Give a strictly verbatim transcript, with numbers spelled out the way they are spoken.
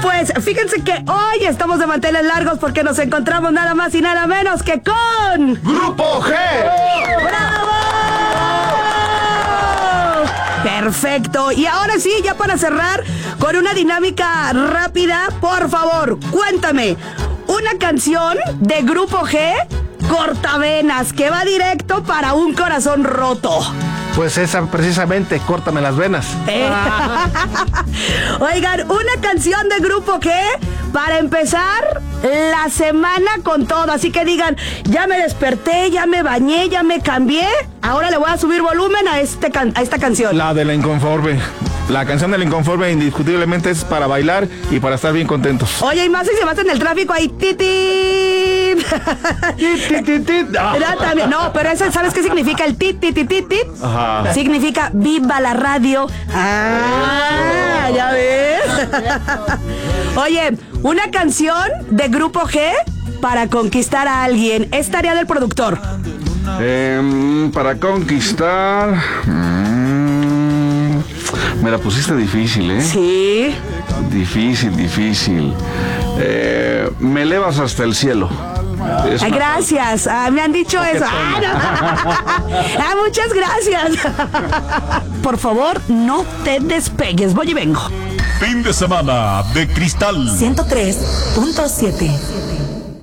pues fíjense que hoy estamos de manteles largos porque nos encontramos nada más y nada menos que con... ¡Grupo G! ¡Bravo! Perfecto. Y ahora sí, ya para cerrar con una dinámica rápida, por favor, cuéntame una canción de Grupo G cortavenas que va directo para un corazón roto. Pues esa precisamente, Córtame las venas. ¿Eh? Oigan, una canción de Grupo G para empezar la semana con todo. Así que digan, ya me desperté, ya me bañé, ya me cambié. Ahora le voy a subir volumen a, este can- a esta canción. La de La Inconforme. La canción del Inconforme indiscutiblemente es para bailar y para estar bien contentos. Oye, y más si se vas en el tráfico ahí, titi. Tit, tit, tit. Ah. Era también- No, pero eso, ¿sabes qué significa el tit, tit, tit, tit, tit? Ajá. Significa viva la radio. Ah, ¿ya ves? Oye, una canción de Grupo G para conquistar a alguien. Es tarea del productor. Eh, para conquistar... mm, me la pusiste difícil, ¿eh? Sí. Difícil, difícil. Eh, me elevas hasta el cielo. Es Ay, una- gracias. Ah, me han dicho eso. Ah, no. Ah, muchas gracias. Por favor, no te despegues. Voy y vengo. Fin de semana de Cristal. ciento tres punto siete.